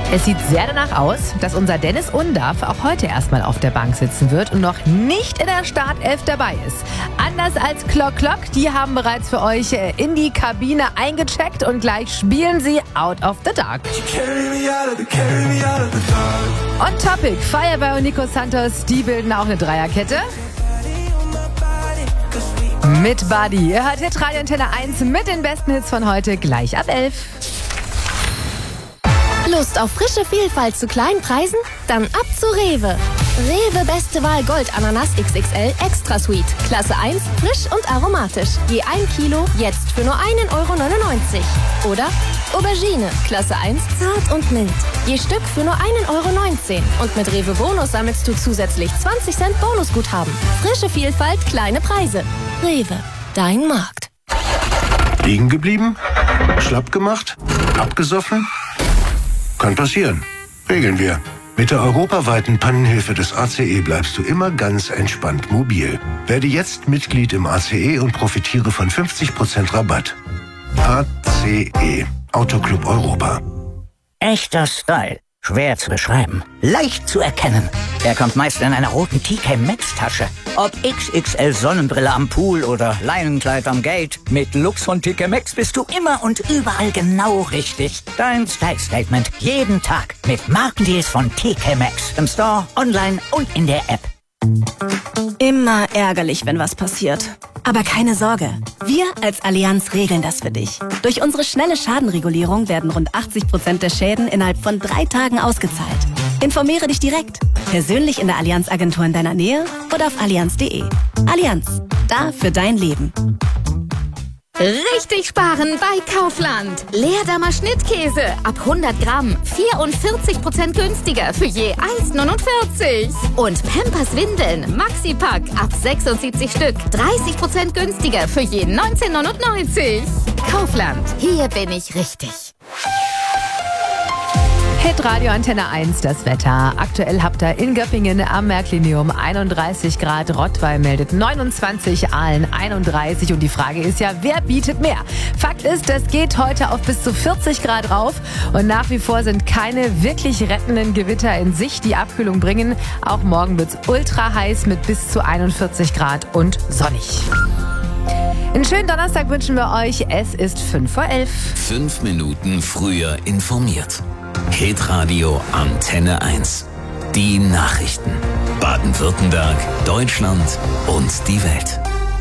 Es sieht sehr danach aus, dass unser Dennis Undaff auch heute erstmal auf der Bank sitzen wird und noch nicht in der Startelf dabei ist. Anders als Clock, die haben bereits für euch in die Kabine eingecheckt und gleich spielen sie Out of the Dark. On Topic, Fireboy und Nico Santos, die bilden auch eine Dreierkette. Mit Buddy. Ihr hört Hitradio Antenne 1 mit den besten Hits von heute gleich ab 11. Lust auf frische Vielfalt zu kleinen Preisen? Dann ab zu Rewe. Rewe Beste Wahl Gold Ananas XXL Extra Sweet. Klasse 1, frisch und aromatisch. Je 1 Kilo, jetzt für nur 1,99 € Oder Aubergine, Klasse 1, zart und mild. Je Stück für nur 1,19 € Und mit Rewe Bonus sammelst du zusätzlich 20 Cent Bonusguthaben. Frische Vielfalt, kleine Preise. Rewe, dein Markt. Liegen geblieben? Schlapp gemacht? Abgesoffen? Kann passieren. Regeln wir. Mit der europaweiten Pannenhilfe des ACE bleibst du immer ganz entspannt mobil. Werde jetzt Mitglied im ACE und profitiere von 50% Rabatt. ACE. Autoclub Europa. Echter Style. Schwer zu beschreiben. Leicht zu erkennen. Er kommt meist in einer roten TK Maxx Tasche. Ob XXL Sonnenbrille am Pool oder Leinenkleid am Gate. Mit Lux von TK Maxx bist du immer und überall genau richtig. Dein Style Statement jeden Tag mit Markendeals von TK Maxx. Im Store, online und in der App. Immer ärgerlich, wenn was passiert. Aber keine Sorge, wir als Allianz regeln das für dich. Durch unsere schnelle Schadenregulierung werden rund 80% der Schäden innerhalb von 3 Tagen ausgezahlt. Informiere dich direkt, persönlich in der Allianz-Agentur in deiner Nähe oder auf allianz.de. Allianz, da für dein Leben. Richtig sparen bei Kaufland. Leerdammer Schnittkäse ab 100 Gramm 44% günstiger für je 1,49 €. Und Pampers Windeln Maxi-Pack ab 76 Stück 30% günstiger für je 19,99 €. Kaufland, hier bin ich richtig. Hitradio Antenne 1, das Wetter. Aktuell habt ihr in Göppingen am Märklinium 31 Grad, Rottweil meldet 29, Aalen 31 und die Frage ist ja, wer bietet mehr? Fakt ist, das geht heute auf bis zu 40 Grad rauf und nach wie vor sind keine wirklich rettenden Gewitter in Sicht, die Abkühlung bringen. Auch morgen wird's ultra heiß mit bis zu 41 Grad und sonnig. Einen schönen Donnerstag wünschen wir euch. Es ist 11:05. 5 Minuten früher informiert. Hitradio Antenne 1. Die Nachrichten. Baden-Württemberg, Deutschland und die Welt.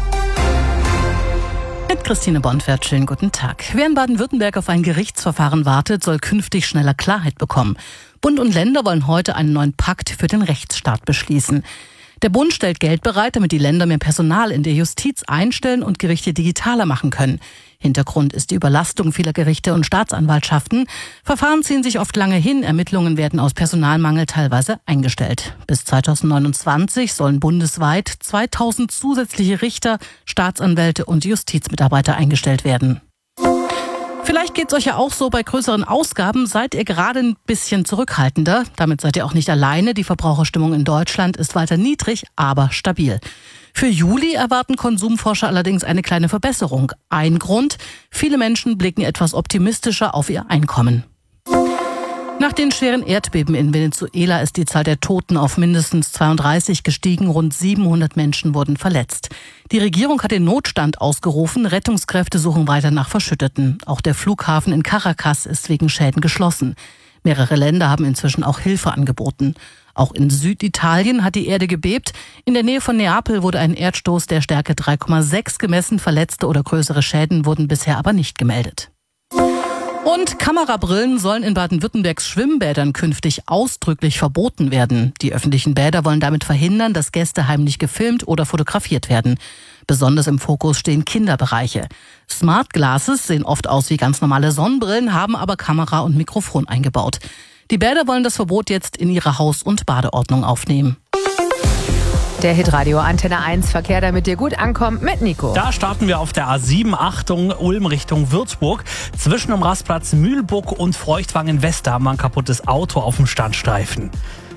Mit Christine Bonfert, schönen guten Tag. Wer in Baden-Württemberg auf ein Gerichtsverfahren wartet, soll künftig schneller Klarheit bekommen. Bund und Länder wollen heute einen neuen Pakt für den Rechtsstaat beschließen. Der Bund stellt Geld bereit, damit die Länder mehr Personal in der Justiz einstellen und Gerichte digitaler machen können. Hintergrund ist die Überlastung vieler Gerichte und Staatsanwaltschaften. Verfahren ziehen sich oft lange hin, Ermittlungen werden aus Personalmangel teilweise eingestellt. Bis 2029 sollen bundesweit 2000 zusätzliche Richter, Staatsanwälte und Justizmitarbeiter eingestellt werden. Vielleicht geht's euch ja auch so, bei größeren Ausgaben seid ihr gerade ein bisschen zurückhaltender. Damit seid ihr auch nicht alleine. Die Verbraucherstimmung in Deutschland ist weiter niedrig, aber stabil. Für Juli erwarten Konsumforscher allerdings eine kleine Verbesserung. Ein Grund: viele Menschen blicken etwas optimistischer auf ihr Einkommen. Nach den schweren Erdbeben in Venezuela ist die Zahl der Toten auf mindestens 32 gestiegen. Rund 700 Menschen wurden verletzt. Die Regierung hat den Notstand ausgerufen. Rettungskräfte suchen weiter nach Verschütteten. Auch der Flughafen in Caracas ist wegen Schäden geschlossen. Mehrere Länder haben inzwischen auch Hilfe angeboten. Auch in Süditalien hat die Erde gebebt. In der Nähe von Neapel wurde ein Erdstoß der Stärke 3,6 gemessen. Verletzte oder größere Schäden wurden bisher aber nicht gemeldet. Und Kamerabrillen sollen in Baden-Württembergs Schwimmbädern künftig ausdrücklich verboten werden. Die öffentlichen Bäder wollen damit verhindern, dass Gäste heimlich gefilmt oder fotografiert werden. Besonders im Fokus stehen Kinderbereiche. Smart Glasses sehen oft aus wie ganz normale Sonnenbrillen, haben aber Kamera und Mikrofon eingebaut. Die Bäder wollen das Verbot jetzt in ihre Haus- und Badeordnung aufnehmen. Der Hitradio Antenne 1 Verkehr, damit ihr gut ankommt, mit Nico. Da starten wir auf der A7, Achtung, Ulm Richtung Würzburg. Zwischen dem Rastplatz Mühlburg und Feuchtwangen West haben wir ein kaputtes Auto auf dem Standstreifen.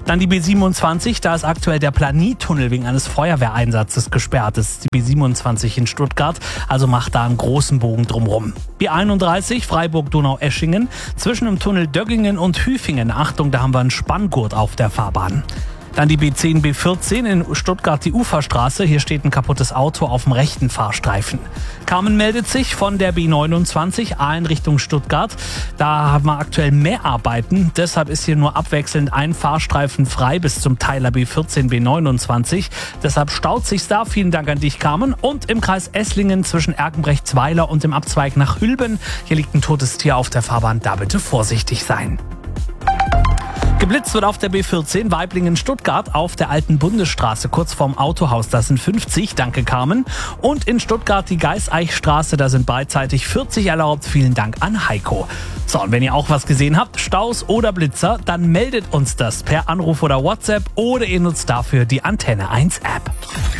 Dann die B27, da ist aktuell der Planitunnel wegen eines Feuerwehreinsatzes gesperrt. Das ist die B27 in Stuttgart, also macht da einen großen Bogen drumherum. B31 Freiburg-Donaueschingen, zwischen dem Tunnel Döggingen und Hüfingen. Achtung, da haben wir einen Spanngurt auf der Fahrbahn. Dann die B10, B14 in Stuttgart, die Uferstraße. Hier steht ein kaputtes Auto auf dem rechten Fahrstreifen. Carmen meldet sich von der B29, Aalen Richtung Stuttgart. Da haben wir aktuell mehr Arbeiten. Deshalb ist hier nur abwechselnd ein Fahrstreifen frei bis zum Teiler B14, B29. Deshalb staut sich's da. Vielen Dank an dich, Carmen. Und im Kreis Esslingen zwischen Erkenbrechtsweiler und dem Abzweig nach Hülben. Hier liegt ein totes Tier auf der Fahrbahn. Da bitte vorsichtig sein. Geblitzt wird auf der B14 Waiblingen-Stuttgart auf der alten Bundesstraße kurz vorm Autohaus. Das sind 50, danke Carmen. Und in Stuttgart die Geiseichstraße, da sind beidseitig 40 erlaubt. Vielen Dank an Heiko. So, und wenn ihr auch was gesehen habt, Staus oder Blitzer, dann meldet uns das per Anruf oder WhatsApp oder ihr nutzt dafür die Antenne 1 App.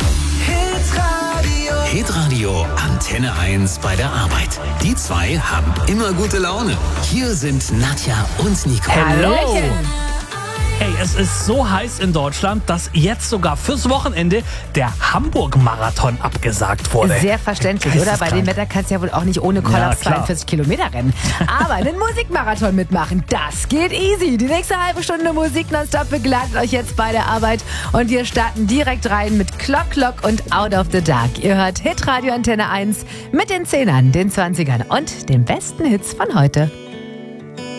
Hitradio Antenne 1 bei der Arbeit. Die zwei haben immer gute Laune. Hier sind Nadja und Nico. Hallo! Hey, es ist so heiß in Deutschland, dass jetzt sogar fürs Wochenende der Hamburg-Marathon abgesagt wurde. Sehr verständlich, oder? Bei dem Wetter kannst du ja wohl auch nicht ohne Kollaps 42 Kilometer rennen. Aber einen Musikmarathon mitmachen, das geht easy. Die nächste halbe Stunde Musik nonstop begleitet euch jetzt bei der Arbeit. Und wir starten direkt rein mit Clock Clock und Out of the Dark. Ihr hört Hitradio Antenne 1 mit den 10ern, den 20ern und den besten Hits von heute.